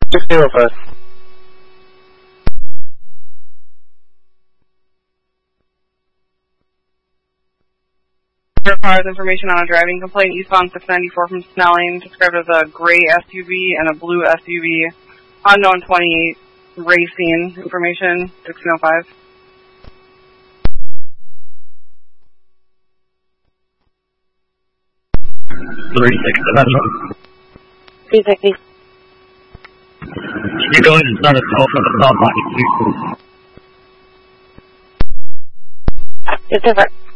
605. Requires information on a driving complaint eastbound 694 from Snelling, described as a gray SUV and a blue SUV. Unknown 28 racing. Information 1605. 360. You're going to start a call from the top line. It's different.